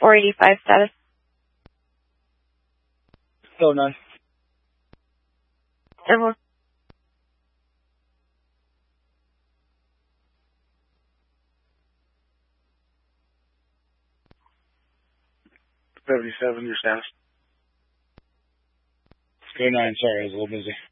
485 status. Still none. Over. $77, your status. 29, sorry, I was a little busy.